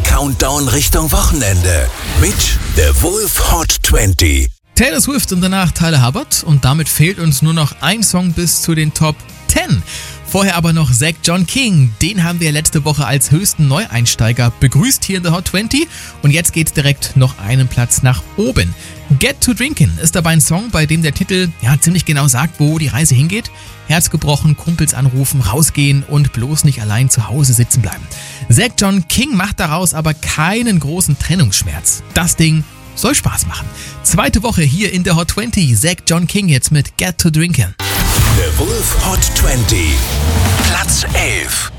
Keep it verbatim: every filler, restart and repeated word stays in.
Countdown Richtung Wochenende mit The Wolf Hot zwanzig. Taylor Swift und danach Tyler Hubbard und damit fehlt uns nur noch ein Song bis zu den Top zehn. Vorher aber noch Zach John King, den haben wir letzte Woche als höchsten Neueinsteiger begrüßt hier in der Hot zwanzig und jetzt geht's direkt noch einen Platz nach oben. Get to Drinkin' ist dabei ein Song, bei dem der Titel ja ziemlich genau sagt, wo die Reise hingeht. Herz gebrochen, Kumpels anrufen, rausgehen und bloß nicht allein zu Hause sitzen bleiben. Zach John King macht daraus aber keinen großen Trennungsschmerz. Das Ding soll Spaß machen. Zweite Woche hier in der Hot zwanzig. Zach John King jetzt mit Get to Drinkin'. The Wolf Hot zwanzig. Platz elf.